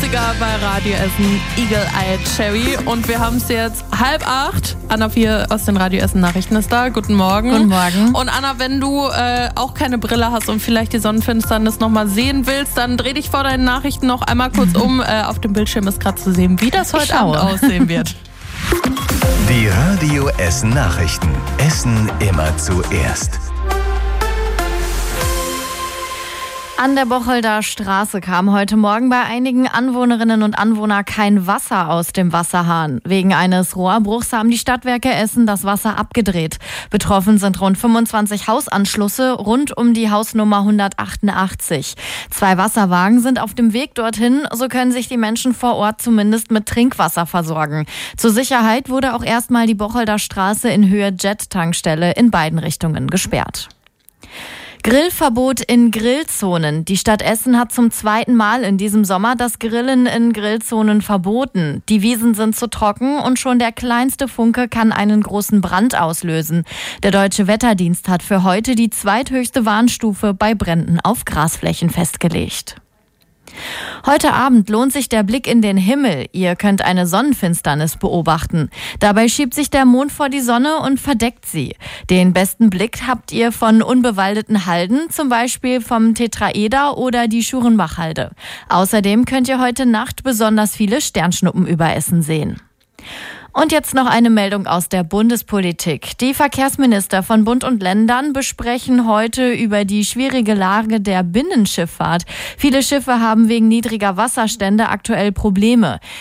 Klassiker bei Radio Essen, Eagle Eye Cherry. Und wir haben es jetzt 7:30. Anna 4 aus den Radio Essen Nachrichten ist da. Guten Morgen. Guten Morgen. Und Anna, wenn du auch keine Brille hast und vielleicht die Sonnenfinsternis nochmal sehen willst, dann dreh dich vor deinen Nachrichten noch einmal kurz um. Auf dem Bildschirm ist gerade zu sehen, wie das heute Abend aussehen wird. Die Radio Essen Nachrichten. Essen immer zuerst. An der Bocholder Straße kam heute Morgen bei einigen Anwohnerinnen und Anwohnern kein Wasser aus dem Wasserhahn. Wegen eines Rohrbruchs haben die Stadtwerke Essen das Wasser abgedreht. Betroffen sind rund 25 Hausanschlüsse rund um die Hausnummer 188. 2 Wasserwagen sind auf dem Weg dorthin, so können sich die Menschen vor Ort zumindest mit Trinkwasser versorgen. Zur Sicherheit wurde auch erstmal die Bocholder Straße in Höhe Jet-Tankstelle in beiden Richtungen gesperrt. Grillverbot in Grillzonen. Die Stadt Essen hat zum 2. Mal in diesem Sommer das Grillen in Grillzonen verboten. Die Wiesen sind zu trocken und schon der kleinste Funke kann einen großen Brand auslösen. Der Deutsche Wetterdienst hat für heute die zweithöchste Warnstufe bei Bränden auf Grasflächen festgelegt. Heute Abend lohnt sich der Blick in den Himmel. Ihr könnt eine Sonnenfinsternis beobachten. Dabei schiebt sich der Mond vor die Sonne und verdeckt sie. Den besten Blick habt ihr von unbewaldeten Halden, zum Beispiel vom Tetraeder oder die Schurenbachhalde. Außerdem könnt ihr heute Nacht besonders viele Sternschnuppen über Essen sehen. Und jetzt noch eine Meldung aus der Bundespolitik. Die Verkehrsminister von Bund und Ländern besprechen heute über die schwierige Lage der Binnenschifffahrt. Viele Schiffe haben wegen niedriger Wasserstände aktuell Probleme.